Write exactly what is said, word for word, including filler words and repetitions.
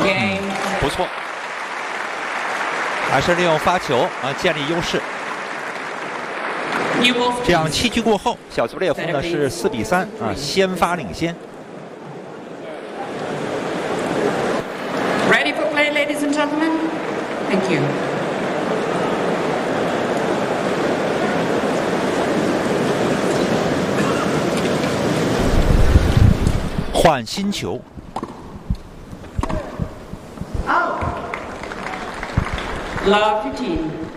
嗯，不错，还是利用发球啊建立优势。这样七局过后，小兹列夫呢是四比三啊，先发领先。 Ready for play, ladies and gentlemen? Thank you. 换新球。 Out. Love your team.